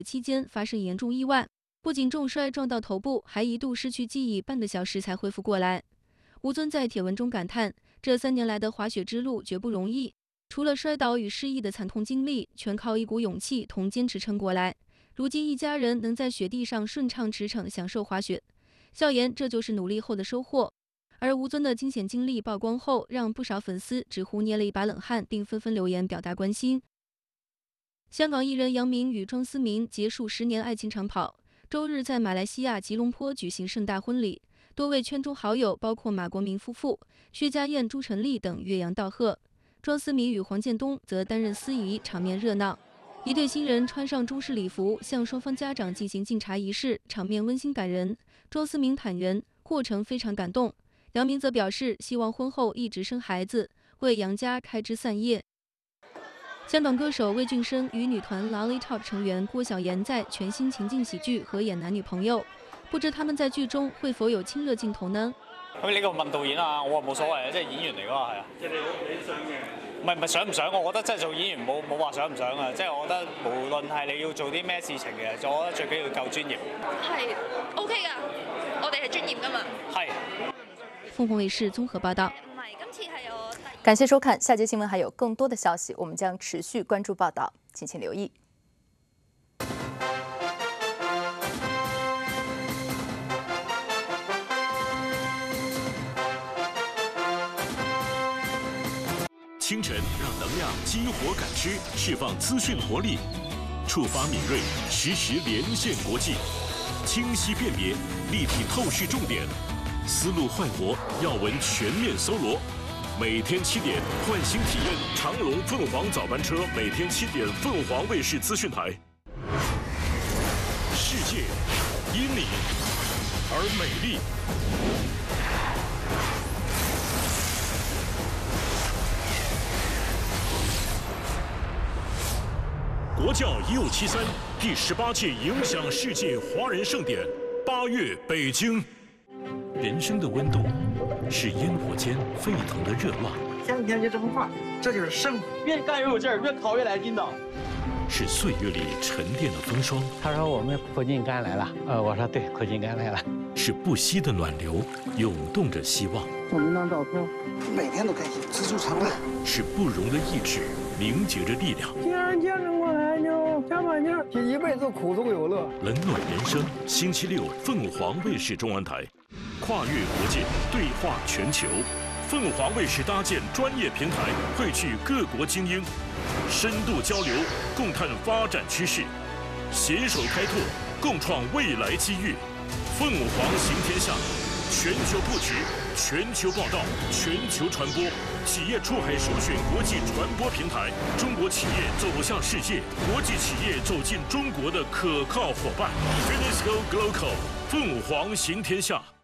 期间发生严重意外，不仅重摔撞到头部，还一度失去记忆，半个小时才恢复过来。吴尊在帖文中感叹，这3年来的滑雪之路绝不容易，除了摔倒与失忆的惨痛经历，全靠一股勇气同坚持撑过来。如今一家人能在雪地上顺畅驰骋，享受滑雪，笑言这就是努力后的收获。而吴尊的惊险经历曝光后，让不少粉丝直呼捏了一把冷汗，并纷纷留言表达关心。香港艺人杨明与庄思明结束10年爱情长跑，周日在马来西亚吉隆坡举行盛大婚礼，多位圈中好友，包括马国明夫妇、薛家燕、朱晨丽等岳阳道贺。庄思明与黄建东则担任司仪，场面热闹。一对新人穿上中式礼服，向双方家长进行敬茶仪式，场面温馨感人。庄思明坦言，过程非常感动。杨明则表示，希望婚后一直生孩子，为杨家开枝散叶。香港歌手魏俊生与女团 Lollipop 成员郭晓妍在全新情景喜剧合演男女朋友，不知他们在劇中會否有親熱鏡頭呢？ 咁呢個問導演啊，我話冇所謂啊，即係演員嚟㗎嘛，係啊。即係你想嘅？唔係想唔想？我覺得真係做演員冇話想唔想啊，即係我覺得無論係你要做啲咩事情嘅，我覺得最緊要夠專業。 係 OK 㗎，我哋係專業㗎嘛。 係。 凤凰衛視綜合報道。 感謝收看，下節新聞還有更多的消息，我們將持續關注報道，敬請留意。 清晨讓能量激活感知，釋放資訊活力，觸發敏銳，實時連線國際，清晰辨別，立體透視重點，思路煥活，要聞全面搜羅。每天7點，喚醒體驗長龍鳳凰早班車，每天7點，鳳凰衛視資訊台。世界因你而美麗。國教1573第18屆影響世界華人盛典8月北京。人生的溫度是煙火間沸騰的熱浪， 天天就這麼快，這就是勝負。越幹越有勁兒，越考越來勁的。 是歲月裏沉澱的風霜。 他說我們苦盡甘來了，我說對，苦盡甘來了。 是不息的暖流，湧動着希望。 送您張照片，每天都開心，知足常樂。 是不容的意志，凝結着力量。 既然堅持過來，就加把勁，這一輩子苦中有樂。 冷暖人生，星期6，鳳凰衛視中文台。跨越國界，對話全球，鳳凰衛視搭建專業平台，匯聚各國精英，深度交流，共探發展趨勢，攜手開拓，共創未來機遇。鳳凰行天下，全球布局，全球報道，全球傳播，企業出海首選國際傳播平台，中國企業走向世界，國際企業走進中國的可靠夥伴。Finisco Global，鳳凰行天下。